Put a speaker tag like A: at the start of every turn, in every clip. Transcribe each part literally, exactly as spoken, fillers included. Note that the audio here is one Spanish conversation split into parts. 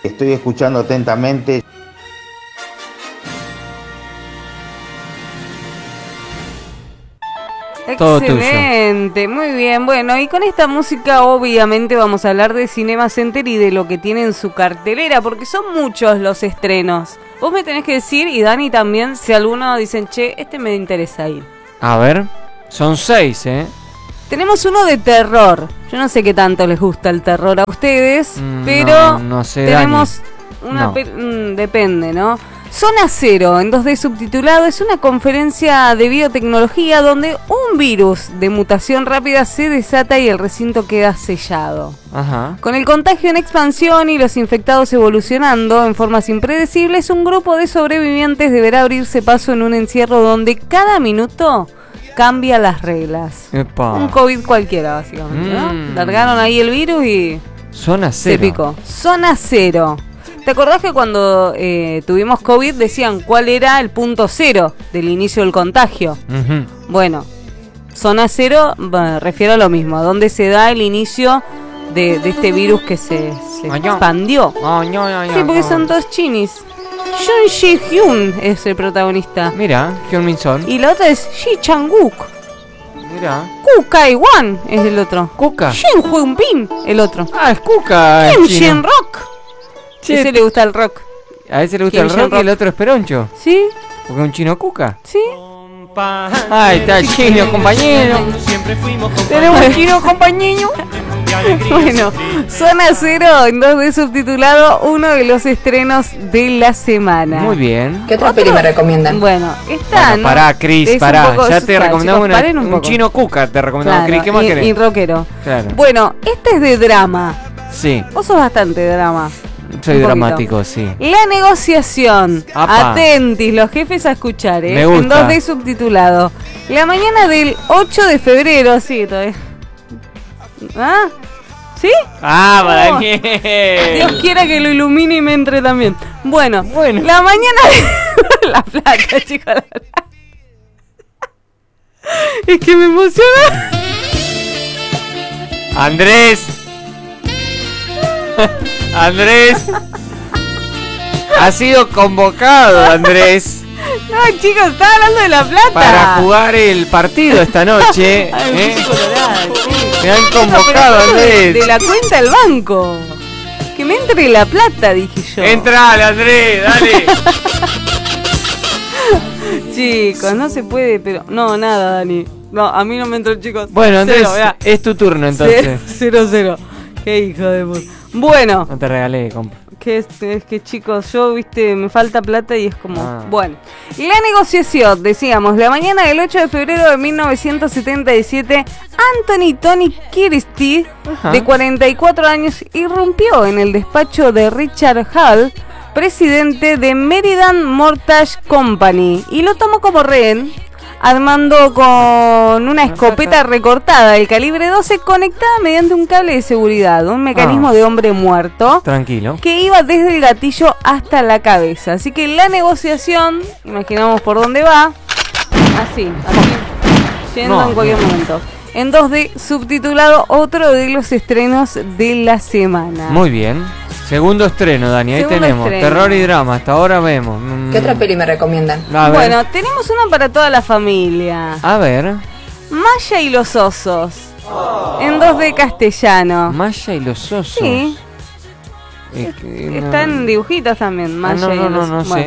A: Estoy escuchando atentamente.
B: Todo
C: Excelente, tuyo. Muy bien. Bueno, y con esta música obviamente vamos a hablar de Cinema Center y de lo que tiene en su cartelera, porque son muchos los estrenos. Vos me tenés que decir, y Dani también, si alguno dicen, che, este me interesa ir.
B: A ver, son seis, ¿eh?
C: Tenemos uno de terror. Yo no sé qué tanto les gusta el terror a ustedes, mm, pero
B: no, no sé,
C: tenemos
B: Dani.
C: una...
B: No.
C: Pe- mm, depende, ¿no? Zona Cero, en dos D subtitulado, es una conferencia de biotecnología donde un virus de mutación rápida se desata y el recinto queda sellado.
B: Ajá.
C: Con el contagio en expansión y los infectados evolucionando en formas impredecibles, un grupo de sobrevivientes deberá abrirse paso en un encierro donde cada minuto cambia las reglas.
B: Epa.
C: Un COVID cualquiera, básicamente, ¿no?
B: Mm.
C: Largaron ahí el virus y
B: Zona Cero.
C: se picó. Zona Cero. ¿Te acordás que cuando eh, tuvimos COVID decían cuál era el punto cero del inicio del contagio?
B: Uh-huh.
C: Bueno, Zona Cero me refiero a lo mismo, a donde se da el inicio de, de este virus que se, se expandió.
B: Oh, no, no, no,
C: Sí, porque
B: no.
C: son dos chinis. Jun Ji-hyun es el protagonista.
B: Mira, Hyun Min Son.
C: Y la otra es Ji Chang-wook.
B: Mira.
C: Ku Kai-wan es el otro.
B: Kuka.
C: Shin Hyun-bin el otro.
B: Ah, es Kuka.
C: Kim
B: el chino.
C: Shin-rock.
B: Che,
C: A ese le gusta el rock.
B: A ese le gusta
C: Kim
B: el rock
C: Shin-rock.
B: y el otro es Peroncho.
C: ¿Sí?
B: Porque es un chino Kuka.
C: ¿Sí?
B: Ahí está el chino, compañero. Tenemos el chino, compañero.
C: Bueno, Zona Cero en dos D subtitulado, uno de los estrenos de la semana.
B: Muy bien.
D: ¿Qué otra peli me recomiendan?
C: Bueno, esta
B: Bueno,
C: no,
B: pará, Cris,
C: es un
B: pará.
C: poco-
B: Ya te
C: para,
B: recomendamos
C: chicos,
B: una-
C: paren un
B: un,
C: poco.
B: chino Kuka. Te recomendamos, Cris.
C: Claro,
B: ¿Qué más
C: y,
B: querés?
C: y rockero.
B: Claro.
C: Bueno, este es de drama.
B: Sí,
C: Vos sos bastante drama.
B: soy
C: Un poquito.
B: dramático, sí.
C: La negociación.
B: Apa.
C: Atentis, los jefes a escuchar, ¿eh?
B: Me
C: En
B: gusta.
C: dos D subtitulado. La mañana del ocho de febrero, sí, todavía. ¿Ah? ¿Sí?
B: Ah,
C: Oh.
B: Daniel.
C: Dios quiera que lo ilumine y me entre también. Bueno,
B: Bueno.
C: la mañana de la plata, chicos. La plata. Es que me emociona.
B: Andrés. Andrés. Ha sido convocado, Andrés,
C: No, chicos, estaba hablando de la plata.
B: para jugar el partido esta noche.
C: Ay, me
B: ¿eh?
C: puse colorada, sí.
B: Me han
C: No, pero
B: convocado,
C: hablo de,
B: Andrés.
C: de la cuenta del banco. Que me entre la plata, dije yo.
B: Entrale, Andrés, dale.
C: Chicos, no se puede, pero... No, nada, Dani. No, a mí no me entró, chicos.
B: Bueno, Andrés,
C: Cero, mirá.
B: es tu turno entonces.
C: Cero, cero. Qué hijo de puta. Bueno,
B: No te regalé, compa.
C: que es, es que chicos, yo, viste, me falta plata y es como...
B: Ah.
C: Bueno, la negociación, decíamos, la mañana del ocho de febrero de mil novecientos setenta y siete, Anthony Tony Christie,
B: Ajá.
C: de cuarenta y cuatro años, irrumpió en el despacho de Richard Hall, presidente de Meridian Mortgage Company, y lo tomó como rehén, armando con una escopeta recortada del calibre doce conectada mediante un cable de seguridad, un mecanismo
B: Ah.
C: de hombre muerto
B: Tranquilo.
C: que iba desde el gatillo hasta la cabeza. Así que la negociación, imaginamos por dónde va, así, así, yendo
B: No,
C: en cualquier
B: no.
C: momento. En dos D, subtitulado, otro de los estrenos de la semana.
B: Muy bien. Segundo estreno, Dani. Ahí
C: Segundo
B: tenemos.
C: estreno.
B: Terror y drama. Hasta ahora vemos. Mm.
D: ¿Qué otra peli me recomiendan?
B: A ver.
C: Bueno, tenemos uno para toda la familia.
B: A ver.
C: Maya y los osos. En dos D castellano.
B: Maya y los osos.
C: Sí,
B: Eh, que no-
C: están dibujitos también.
B: Ah,
C: Maya
B: no,
C: y
B: no, no,
C: los-
B: no
C: bueno.
B: sé.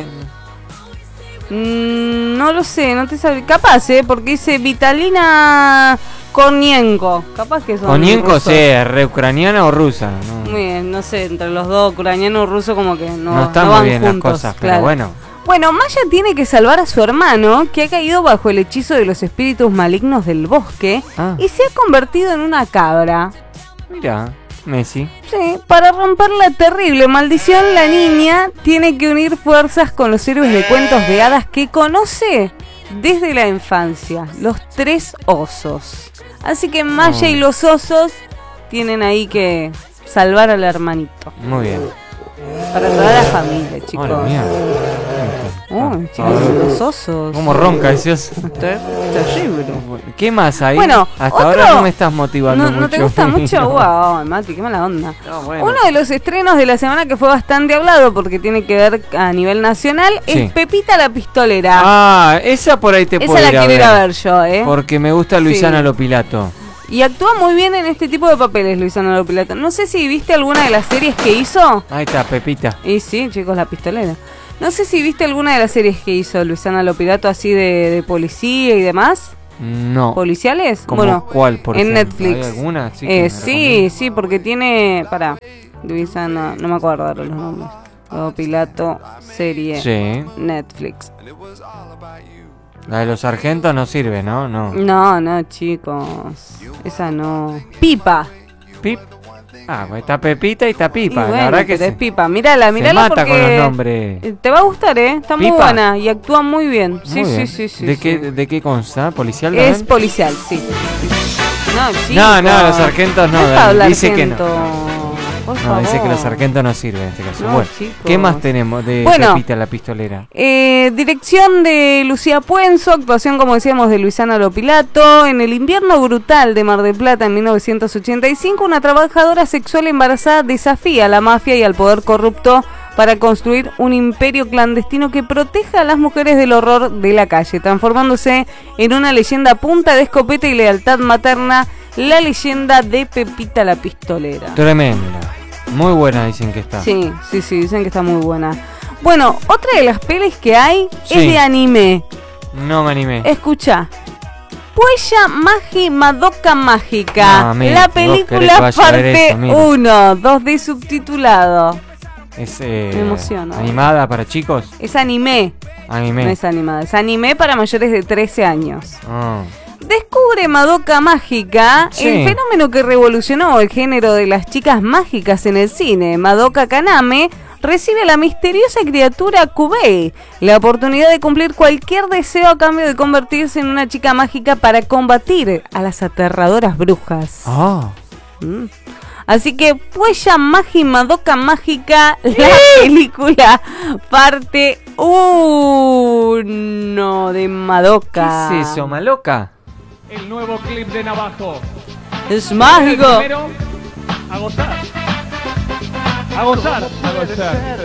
C: Mm, no lo sé, no te sabría. Capaz, ¿eh? Porque dice Vitalina Kornienko. Capaz que son
B: Konienko,
C: rusos.
B: sí, ¿es re ucraniana o rusa? No,
C: Muy bien, no sé, entre los dos, ucraniano y ruso, como que no,
B: no están
C: no
B: muy
C: van
B: bien
C: juntos,
B: las cosas, pero
C: claro.
B: bueno.
C: Bueno, Maya tiene que salvar a su hermano, que ha caído bajo el hechizo de los espíritus malignos del bosque
B: Ah.
C: y se ha convertido en una cabra.
B: Mira, Messi.
C: Sí, para romper la terrible maldición, la niña tiene que unir fuerzas con los héroes de cuentos de hadas que conoce desde la infancia, los tres osos. Así que Maya
B: Oh.
C: y los osos tienen ahí que salvar al hermanito.
B: Muy bien.
C: Para toda la familia, chicos.
B: Hola, mierda.
C: Uy, chicos,
B: Ah,
C: los osos.
B: Como ronca ese oso.
C: Ter- Terrible.
B: ¿Qué más hay?
C: Bueno,
B: hasta
C: otro-
B: ahora no me estás motivando
C: ¿No,
B: mucho.
C: ¿No te gusta mucho? Wow, Mati, qué mala onda.
B: No, bueno.
C: Uno de los estrenos de la semana que fue bastante hablado porque tiene que ver a nivel nacional
B: Sí.
C: es Pepita la Pistolera.
B: Ah, esa por ahí te
C: Esa
B: puedo
C: la
B: ir a
C: quiero
B: ver.
C: ir a ver yo, ¿eh?
B: Porque me gusta Luisana
C: Sí.
B: Lopilato.
C: Y actúa muy bien en este tipo de papeles, Luisana Lopilato. No sé si viste alguna de las series que hizo.
B: Ahí está, Pepita.
C: Y sí, chicos, la pistolera. No sé si viste alguna de las series que hizo Luisana Lopilato así de, de policía y demás.
B: No.
C: ¿Policiales?
B: ¿Cómo
C: bueno,
B: cuál, por
C: en
B: ejemplo?
C: Netflix.
B: ¿Hay alguna? Sí, que
C: Eh,
B: me
C: sí,
B: recomiendes.
C: sí, porque tiene... Pará, Luisana, no me acuerdo ahora los nombres. Lopilato, serie,
B: Sí.
C: Netflix.
B: La de los sargentos no sirve, ¿no? No.
C: No, no, chicos. Esa no. Pipa.
B: Pip. Ah, pues está Pepita y está
C: Y
B: Pipa.
C: bueno,
B: la verdad que
C: pero es
B: se,
C: Pipa. Mírala,
B: se
C: mírala
B: mata
C: porque
B: con los nombres.
C: eh, te va a gustar, ¿eh? Está muy
B: ¿Pipa?
C: buena y actúa muy bien. Sí,
B: Muy
C: sí,
B: bien.
C: sí, sí.
B: ¿De,
C: sí.
B: Qué, ¿De qué consta? ¿Policial
C: Es
B: también?
C: policial, sí. No, chicos.
B: No, no, los sargentos no,
C: Deja
B: Dani,
C: hablar,
B: dice que no.
C: sargento, por
B: No, dice que
C: favor.
B: los sargentos no sirven en este caso.
C: No,
B: bueno,
C: chicos.
B: ¿qué más tenemos de
C: Bueno.
B: Pepita la Pistolera?
C: Eh, dirección de Lucía Puenzo, actuación como decíamos de Luisana Lopilato. En el invierno brutal de Mar del Plata en mil novecientos ochenta y cinco, una trabajadora sexual embarazada desafía a la mafia y al poder corrupto para construir un imperio clandestino que proteja a las mujeres del horror de la calle, transformándose en una leyenda a punta de escopeta y lealtad materna, la leyenda de Pepita la Pistolera.
B: Tremenda. Muy buena dicen que está.
C: Sí, sí, sí, dicen que está muy buena. Bueno, otra de las pelis que hay
B: Sí.
C: es de anime.
B: No me animé.
C: Escucha. Puella Magi Madoka Mágica.
B: No, amigo,
C: la
B: vos querés que
C: película
B: vaya a ver
C: parte
B: eso, amigo.
C: uno, dos D subtitulado.
B: Es eh,
C: Me emociona.
B: animada para chicos.
C: Es anime,
B: Anime.
C: no es animada, es anime para mayores de trece años.
B: Ah.
C: Descubre Madoka Mágica,
B: Sí.
C: el fenómeno que revolucionó el género de las chicas mágicas en el cine. Madoka Kaname recibe a la misteriosa criatura Kubei, la oportunidad de cumplir cualquier deseo a cambio de convertirse en una chica mágica para combatir a las aterradoras brujas.
B: Ah.
C: Mm. Así que Puella Magi Madoka Mágica, la película parte uno de Madoka.
B: ¿Qué es eso, maloca?
E: El nuevo clip de Navajo.
C: Es mágico.
E: El primero, a gozar. A gozar. A gozar.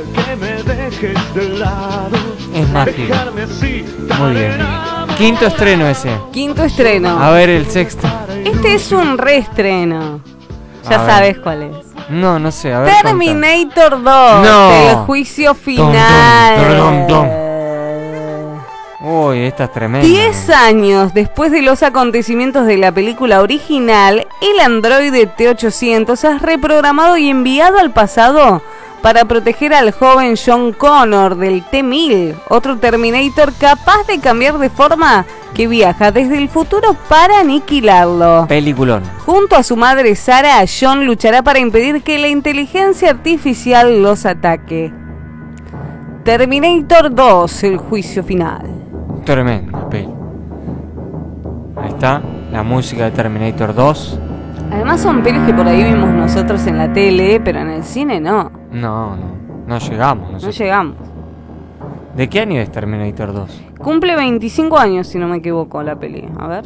B: Es mágico. Muy bien. Quinto estreno ese.
C: Quinto estreno.
B: A ver el sexto.
C: Este es un reestreno. Ya
B: A ver.
C: sabes cuál es.
B: No, no sé. A ver.
C: Terminator dos.
B: No.
C: El juicio final.
B: Dum, dum, dum, dum. Uy, esta es tremenda.
C: Diez años después de los acontecimientos de la película original, el androide T ochocientos es reprogramado y enviado al pasado para proteger al joven John Connor del T mil, otro Terminator capaz de cambiar de forma que viaja desde el futuro para aniquilarlo.
B: Peliculón.
C: Junto a su madre Sarah, John luchará para impedir que la inteligencia artificial los ataque. Terminator dos, el juicio final.
B: Tremenda peli. Ahí está. La música de Terminator dos.
C: Además son pelis que por ahí vimos nosotros en la tele, pero en el cine no,
B: No, no. No llegamos.
C: no
B: nosotros.
C: llegamos.
B: ¿De qué año es Terminator dos?
C: Cumple veinticinco años, si no me equivoco, la peli. A ver.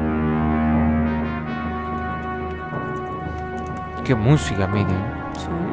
B: Qué música, miren.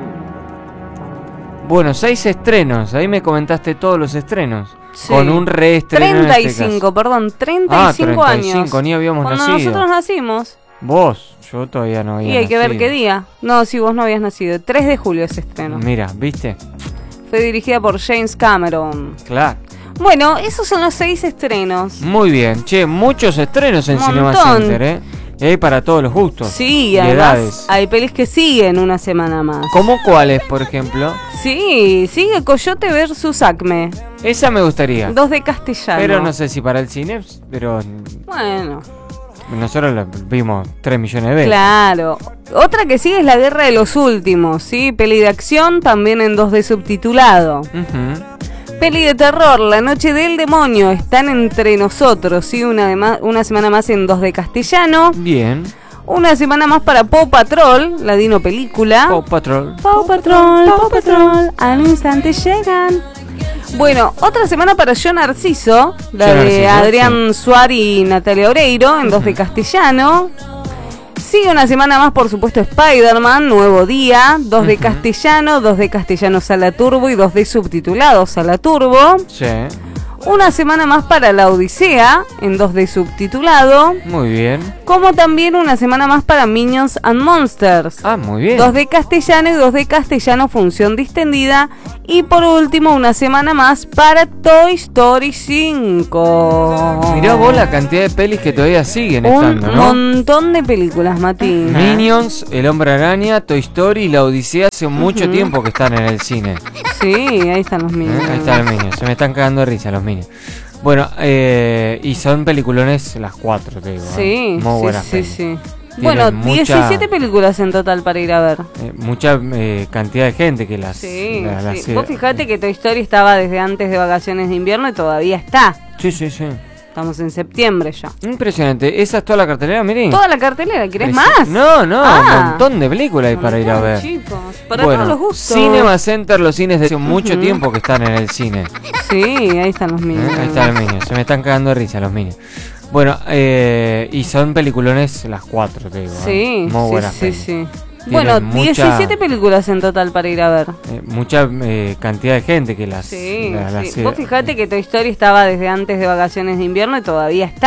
B: Bueno, seis estrenos. Ahí me comentaste todos los estrenos.
C: Sí.
B: Con un reestreno en
C: treinta y
B: este
C: cinco,
B: caso.
C: perdón, treinta y cinco
B: Ah, treinta y cinco,
C: años.
B: ni habíamos
C: Cuando
B: nacido.
C: nosotros nacimos.
B: Vos, yo todavía no había
C: Y hay que ver
B: nacido.
C: qué día. No, si vos no habías nacido. tres de julio ese estreno.
B: Mira, ¿viste?
C: Fue dirigida por James Cameron.
B: Claro.
C: Bueno, esos son los seis estrenos.
B: Muy bien. Che, muchos estrenos en
C: Un
B: Cinema
C: montón.
B: Center, ¿eh? Y hay para todos los gustos.
C: Sí,
B: y
C: además
B: edades.
C: hay pelis que siguen una semana más.
B: ¿Cómo cuáles, por ejemplo?
C: Sí, sigue Coyote versus Acme.
B: Esa me gustaría.
C: Dos de castellano.
B: Pero no sé si para el cine, pero
C: Bueno,
B: nosotros la vimos tres millones de veces.
C: claro. Otra que sigue es La Guerra de los Últimos, ¿sí? Peli de acción, también en dos D subtitulado.
B: Ujú.
C: Peli de terror, La Noche del Demonio, están entre nosotros, ¿sí? Una, de ma- una semana más en dos D castellano.
B: Bien.
C: Una semana más para Paw Patrol, la Dino película.
B: Paw Patrol.
C: Paw Patrol, Paw Patrol, al instante llegan. Bueno, otra semana para Yo Narciso, la
B: Yo
C: de
B: Narciso,
C: Adrián Suárez y Natalia Oreiro, en dos de castellano. Sigue una semana más, por supuesto, Spider-Man, Nuevo Día, dos de
B: Ujú.
C: castellano, dos de castellano Sala Turbo y dos de subtitulado Sala Turbo.
B: Sí,
C: Una semana más para La Odisea, en dos de subtitulado.
B: muy bien.
C: Como también una semana más para Minions and Monsters.
B: Ah, muy bien.
C: Dos de castellano y dos de castellano función distendida. Y por último, una semana más para Toy Story cinco.
B: Mirá vos la cantidad de pelis que todavía siguen
C: Un
B: estando, ¿no?
C: montón de películas, Mati.
B: Minions, El Hombre Araña, Toy Story y La Odisea hace mucho
C: Ujú.
B: tiempo que están en el cine.
C: Sí, ahí están los
B: ¿eh?
C: Minions.
B: Ahí están los Minions, se me están cagando de risa los Minions. Bueno, eh, y son peliculones las cuatro, te digo. ¿eh?
C: Sí,
B: Muy
C: sí,
B: buenas
C: sí,
B: pelis.
C: sí.
B: Tienen
C: Bueno,
B: mucha-
C: diecisiete películas en total para ir a ver.
B: Eh, mucha eh, cantidad de gente que las...
C: Sí,
B: la- las-
C: sí. Vos fijate que Toy Story estaba desde antes de vacaciones de invierno y todavía está.
B: Sí, sí, sí.
C: Estamos en septiembre ya.
B: Impresionante. ¿Esa es toda la cartelera, miren?
C: Toda la cartelera, ¿querés
B: Preci-
C: más?
B: No, no,
C: Ah.
B: un montón de películas hay para ir a
C: Montón,
B: ver.
C: chicos, para
B: bueno,
C: todos los gustos.
B: Cinema Center, los cines de hace mucho
C: Ujú.
B: tiempo que están en el cine.
C: Sí, ahí están los
B: ¿eh?
C: Minions.
B: Ahí están los Minions, se me están cagando de risa los Minions. Bueno, eh, y son peliculones las cuatro, te digo. ¿eh?
C: Sí,
B: Muy
C: sí,
B: buenas
C: sí,
B: pelis.
C: sí.
B: Tienen
C: Bueno,
B: mucha-
C: diecisiete películas en total para ir a ver.
B: Eh, mucha eh, cantidad de gente que las...
C: Sí,
B: la- las-
C: sí. Vos fijate que Toy Story estaba desde antes de vacaciones de invierno y todavía está.